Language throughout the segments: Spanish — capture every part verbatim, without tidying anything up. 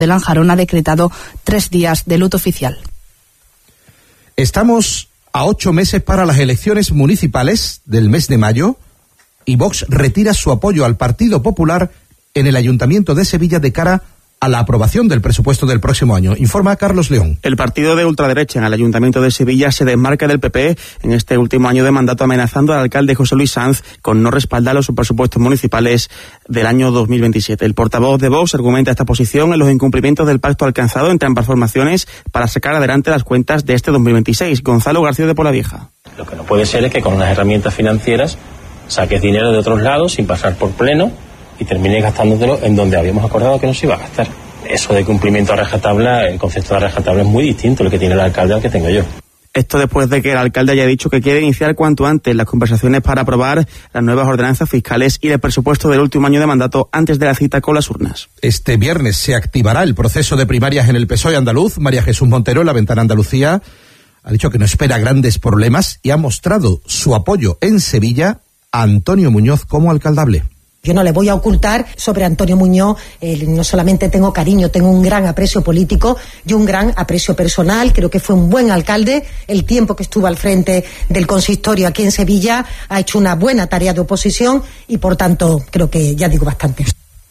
de Lanjarón ha decretado tres días de luto oficial. Estamos a ocho meses para las elecciones municipales del mes de mayo y Vox retira su apoyo al Partido Popular en el Ayuntamiento de Sevilla de cara a la aprobación del presupuesto del próximo año. Informa Carlos León. El partido de ultraderecha en el Ayuntamiento de Sevilla se desmarca del P P en este último año de mandato, amenazando al alcalde José Luis Sanz con no respaldar los presupuestos municipales del año dos mil veintisiete. El portavoz de Vox argumenta esta posición en los incumplimientos del pacto alcanzado entre ambas formaciones para sacar adelante las cuentas de este dos mil veintiséis. Gonzalo García de Polavieja. Lo que no puede ser es que con unas herramientas financieras saques dinero de otros lados sin pasar por pleno y termine gastándotelo en donde habíamos acordado que no se iba a gastar. Eso de cumplimiento a rajatabla, el concepto de rajatabla es muy distinto el que tiene el alcalde al que tengo yo. Esto después de que el alcalde haya dicho que quiere iniciar cuanto antes las conversaciones para aprobar las nuevas ordenanzas fiscales y el presupuesto del último año de mandato antes de la cita con las urnas. Este viernes se activará el proceso de primarias en el P S O E andaluz. María Jesús Montero, en La Ventana Andalucía, ha dicho que no espera grandes problemas y ha mostrado su apoyo en Sevilla a Antonio Muñoz como alcaldable. Yo no le voy a ocultar sobre Antonio Muñoz, eh, no solamente tengo cariño, tengo un gran aprecio político y un gran aprecio personal. Creo que fue un buen alcalde. El tiempo que estuvo al frente del consistorio aquí en Sevilla ha hecho una buena tarea de oposición y, por tanto, creo que ya digo bastante.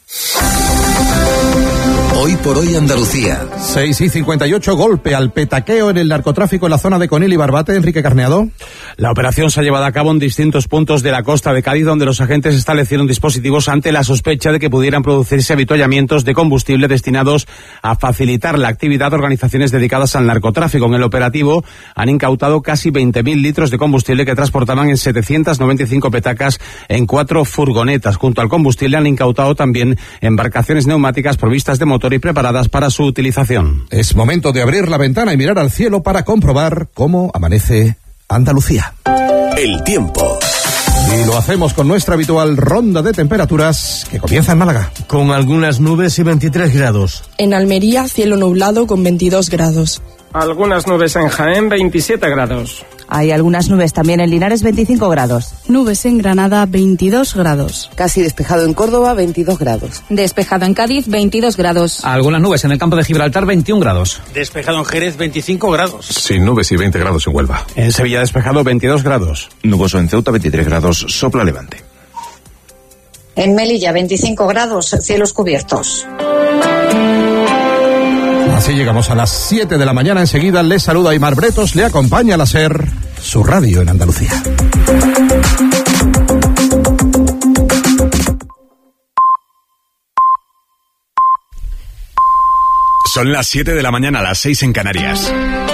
Hoy por hoy Andalucía. seis y cincuenta y ocho, golpe al petaqueo en el narcotráfico en la zona de Conil y Barbate. Enrique Carneado. La operación se ha llevado a cabo en distintos puntos de la costa de Cádiz, donde los agentes establecieron dispositivos ante la sospecha de que pudieran producirse avituallamientos de combustible destinados a facilitar la actividad de organizaciones dedicadas al narcotráfico. En el operativo han incautado casi veinte mil litros de combustible que transportaban en setecientas noventa y cinco petacas en cuatro furgonetas. Junto al combustible han incautado también embarcaciones neumáticas provistas de motor y preparadas para su utilización. Es momento de abrir la ventana y mirar al cielo para comprobar cómo amanece Andalucía. El tiempo. Y lo hacemos con nuestra habitual ronda de temperaturas que comienza en Málaga. Con algunas nubes y veintitrés grados. En Almería, cielo nublado con veintidós grados. Algunas nubes en Jaén, veintisiete grados. Hay algunas nubes también en Linares, veinticinco grados. Nubes en Granada, veintidós grados. Casi despejado en Córdoba, veintidós grados. Despejado en Cádiz, veintidós grados. Algunas nubes en el campo de Gibraltar, veintiún grados. Despejado en Jerez, veinticinco grados. Sin nubes y veinte grados en Huelva. En Sevilla despejado, veintidós grados. Nuboso en Ceuta, veintitrés grados, sopla levante. En Melilla, veinticinco grados, cielos cubiertos. Así llegamos a las siete de la mañana. Enseguida les saluda Aymar Bretos, le acompaña la SER, su radio en Andalucía. Son las siete de la mañana, las seis en Canarias.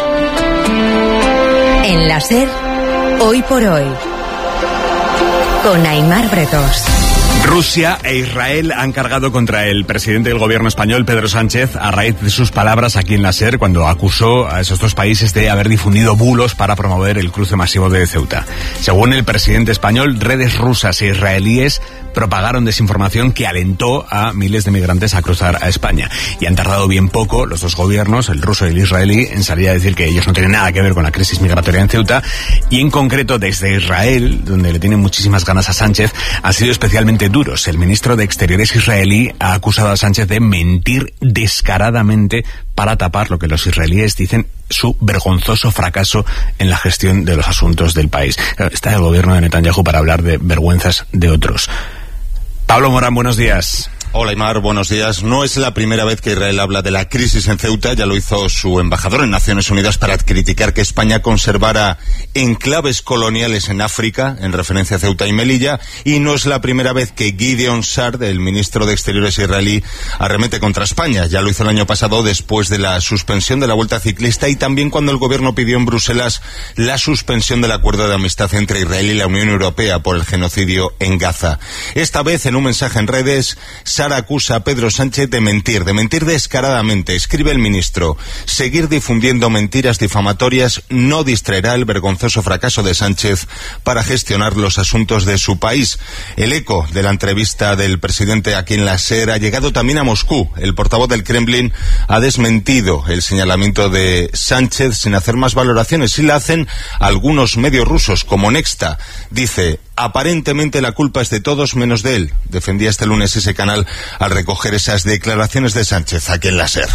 En la SER, hoy por hoy, con Aymar Bretos. Rusia e Israel han cargado contra el presidente del gobierno español, Pedro Sánchez, a raíz de sus palabras aquí en la SER, cuando acusó a esos dos países de haber difundido bulos para promover el cruce masivo de Ceuta. Según el presidente español, redes rusas e israelíes propagaron desinformación que alentó a miles de migrantes a cruzar a España. Y han tardado bien poco los dos gobiernos, el ruso y el israelí, en salir a decir que ellos no tienen nada que ver con la crisis migratoria en Ceuta. Y en concreto, desde Israel, donde le tienen muchísimas ganas a Sánchez, han sido especialmente duros. El ministro de Exteriores israelí ha acusado a Sánchez de mentir descaradamente para tapar lo que los israelíes dicen su vergonzoso fracaso en la gestión de los asuntos del país. Está el gobierno de Netanyahu para hablar de vergüenzas de otros. Pablo Morán, buenos días. Hola, Aymar, buenos días. No es la primera vez que Israel habla de la crisis en Ceuta. Ya lo hizo su embajador en Naciones Unidas para criticar que España conservara enclaves coloniales en África, en referencia a Ceuta y Melilla. Y no es la primera vez que Gideon Sa'ar, el ministro de Exteriores israelí, arremete contra España. Ya lo hizo el año pasado después de la suspensión de la Vuelta Ciclista y también cuando el gobierno pidió en Bruselas la suspensión del acuerdo de amistad entre Israel y la Unión Europea por el genocidio en Gaza. Esta vez, en un mensaje en redes, Sa'ar acusa a Pedro Sánchez de mentir, de mentir descaradamente. Escribe el ministro: seguir difundiendo mentiras difamatorias no distraerá el vergonzoso fracaso de Sánchez para gestionar los asuntos de su país. El eco de la entrevista del presidente aquí en la SER ha llegado también a Moscú. El portavoz del Kremlin ha desmentido el señalamiento de Sánchez sin hacer más valoraciones, y la hacen algunos medios rusos como Nexta. Dice: Aparentemente la culpa es de todos menos de él, defendía este lunes ese canal al recoger esas declaraciones de Sánchez aquí en la SER.